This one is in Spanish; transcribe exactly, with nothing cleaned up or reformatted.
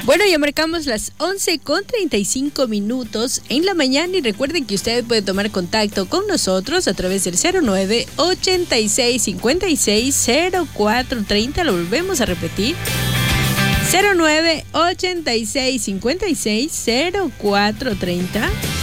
Bueno, ya marcamos las once con treinta y cinco minutos en la mañana y recuerden que usted puede tomar contacto con nosotros a través del cero nueve ochenta y seis cincuenta y seis cero cuatro treinta. Lo volvemos a repetir. cero nueve ochenta y seis cincuenta y seis cero cuatro treinta.